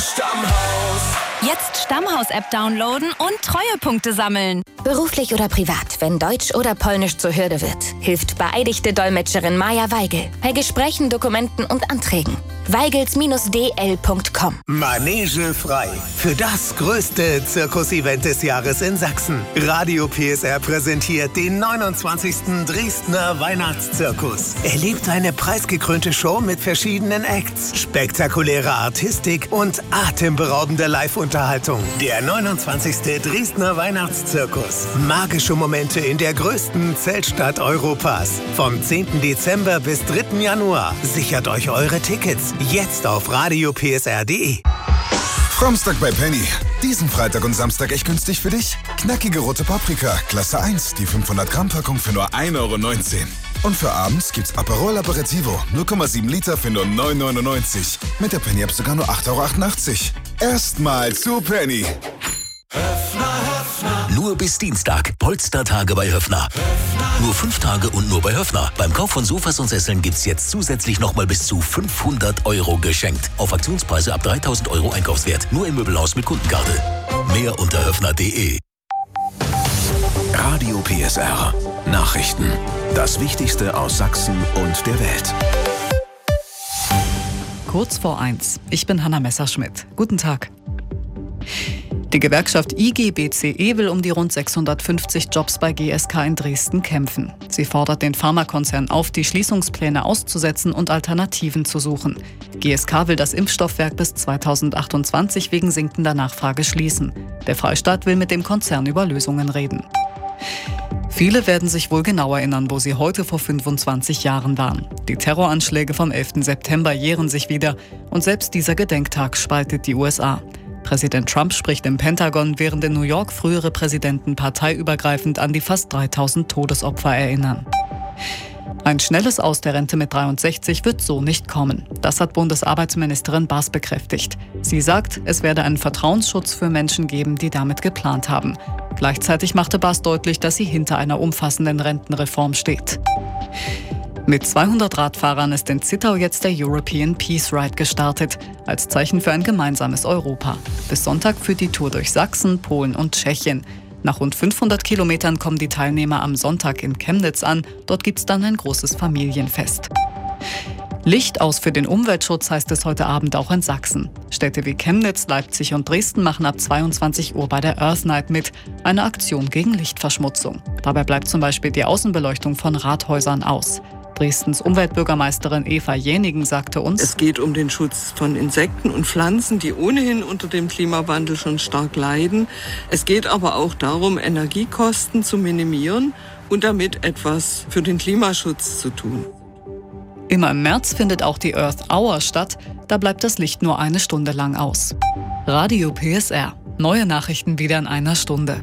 Stammhaus. Jetzt Stammhaus-App downloaden und Treuepunkte sammeln. Beruflich oder privat, wenn Deutsch oder Polnisch zur Hürde wird, hilft beeidigte Dolmetscherin Maja Weigel bei Gesprächen, Dokumenten und Anträgen. weigels-dl.com. Manege frei. Für das größte Zirkusevent des Jahres in Sachsen. Radio PSR präsentiert den 29. Dresdner Weihnachtszirkus. Erlebt eine preisgekrönte Show mit verschiedenen Acts, spektakuläre Artistik und atemberaubende Live-Unterhaltung. Der 29. Dresdner Weihnachtszirkus. Magische Momente in der größten Zeltstadt Europas. Vom 10. Dezember bis 3. Januar. Sichert euch eure Tickets jetzt auf radiopsr.de. Frommstag bei Penny. Diesen Freitag und Samstag echt günstig für dich? Knackige rote Paprika, Klasse 1, die 500 Gramm Packung für nur 1,19 €. Und für abends gibt's Aperol Aperitivo, 0,7 Liter für nur 9,99 €. Mit der Penny App sogar nur 8,88 €. Erstmal zu Penny. Nur bis Dienstag. Polstertage bei Höffner. Nur 5 Tage und nur bei Höffner. Beim Kauf von Sofas und Sesseln gibt's jetzt zusätzlich nochmal bis zu 500 € geschenkt. Auf Aktionspreise ab 3.000 € Einkaufswert. Nur im Möbelhaus mit Kundenkarte. Mehr unter höffner.de. Radio PSR. Nachrichten. Das Wichtigste aus Sachsen und der Welt. Kurz vor 1. Ich bin Hanna Messerschmidt. Guten Tag. Die Gewerkschaft IG-BCE will um die rund 650 Jobs bei GSK in Dresden kämpfen. Sie fordert den Pharmakonzern auf, die Schließungspläne auszusetzen und Alternativen zu suchen. GSK will das Impfstoffwerk bis 2028 wegen sinkender Nachfrage schließen. Der Freistaat will mit dem Konzern über Lösungen reden. Viele werden sich wohl genau erinnern, wo sie heute vor 25 Jahren waren. Die Terroranschläge vom 11. September jähren sich wieder und selbst dieser Gedenktag spaltet die USA. Präsident Trump spricht im Pentagon, während in New York frühere Präsidenten parteiübergreifend an die fast 3000 Todesopfer erinnern. Ein schnelles Aus der Rente mit 63 wird so nicht kommen. Das hat Bundesarbeitsministerin Baas bekräftigt. Sie sagt, es werde einen Vertrauensschutz für Menschen geben, die damit geplant haben. Gleichzeitig machte Baas deutlich, dass sie hinter einer umfassenden Rentenreform steht. Mit 200 Radfahrern ist in Zittau jetzt der European Peace Ride gestartet, als Zeichen für ein gemeinsames Europa. Bis Sonntag führt die Tour durch Sachsen, Polen und Tschechien. Nach rund 500 Kilometern kommen die Teilnehmer am Sonntag in Chemnitz an. Dort gibt es dann ein großes Familienfest. Licht aus für den Umweltschutz heißt es heute Abend auch in Sachsen. Städte wie Chemnitz, Leipzig und Dresden machen ab 22 Uhr bei der Earth Night mit, eine Aktion gegen Lichtverschmutzung. Dabei bleibt zum Beispiel die Außenbeleuchtung von Rathäusern aus. Dresdens Umweltbürgermeisterin Eva Jänigen sagte uns: Es geht um den Schutz von Insekten und Pflanzen, die ohnehin unter dem Klimawandel schon stark leiden. Es geht aber auch darum, Energiekosten zu minimieren und damit etwas für den Klimaschutz zu tun. Immer im März findet auch die Earth Hour statt. Da bleibt das Licht nur 1 Stunde lang aus. Radio PSR. Neue Nachrichten wieder in 1 Stunde.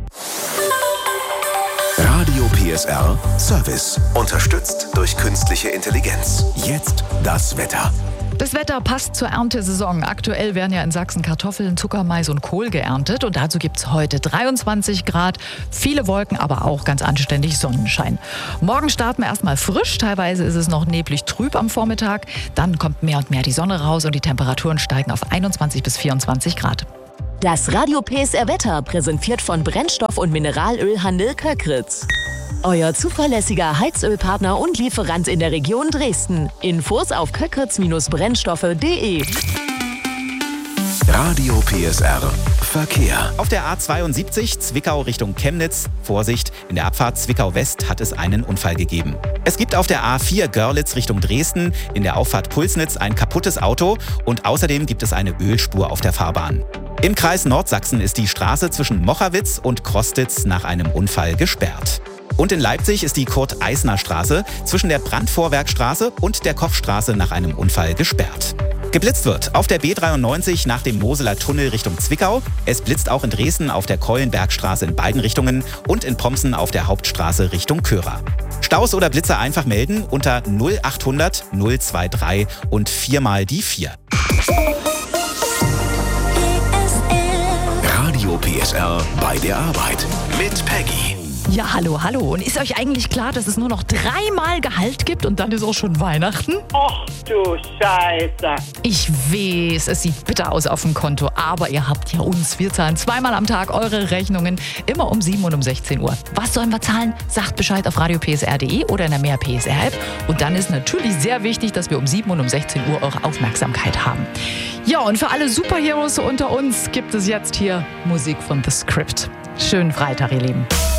Radio PSR Service. Unterstützt durch künstliche Intelligenz. Jetzt das Wetter. Das Wetter passt zur Erntesaison. Aktuell werden ja in Sachsen Kartoffeln, Zucker, Mais und Kohl geerntet. Und dazu gibt es heute 23 Grad, viele Wolken, aber auch ganz anständig Sonnenschein. Morgen starten wir erstmal frisch. Teilweise ist es noch neblig trüb am Vormittag. Dann kommt mehr und mehr die Sonne raus und die Temperaturen steigen auf 21 bis 24 Grad. Das Radio PSR Wetter präsentiert von Brennstoff- und Mineralölhandel Köckritz. Euer zuverlässiger Heizölpartner und Lieferant in der Region Dresden. Infos auf köckritz-brennstoffe.de. Radio PSR Verkehr. Auf der A72 Zwickau Richtung Chemnitz. Vorsicht, in der Abfahrt Zwickau West hat es einen Unfall gegeben. Es gibt auf der A4 Görlitz Richtung Dresden in der Auffahrt Pulsnitz ein kaputtes Auto und außerdem gibt es eine Ölspur auf der Fahrbahn. Im Kreis Nordsachsen ist die Straße zwischen Mochawitz und Krostitz nach einem Unfall gesperrt. Und in Leipzig ist die Kurt-Eisner-Straße zwischen der Brandvorwerkstraße und der Kochstraße nach einem Unfall gesperrt. Geblitzt wird auf der B93 nach dem Moseler Tunnel Richtung Zwickau. Es blitzt auch in Dresden auf der Keulenbergstraße in beiden Richtungen und in Pomsen auf der Hauptstraße Richtung Körer. Staus oder Blitze einfach melden unter 0800 023 und 4 mal die 4. Radio PSR bei der Arbeit mit Peggy. Ja, hallo. Und ist euch eigentlich klar, dass es nur noch 3-mal Gehalt gibt und dann ist auch schon Weihnachten? Ach du Scheiße. Ich weiß, es sieht bitter aus auf dem Konto, aber ihr habt ja uns. Wir zahlen 2-mal am Tag eure Rechnungen, immer um 7 und um 16 Uhr. Was sollen wir zahlen? Sagt Bescheid auf radiopsr.de oder in der Mehr PSR-App. Und dann ist natürlich sehr wichtig, dass wir um 7 und um 16 Uhr eure Aufmerksamkeit haben. Ja, und für alle Superheroes unter uns gibt es jetzt hier Musik von The Script. Schönen Freitag, ihr Lieben.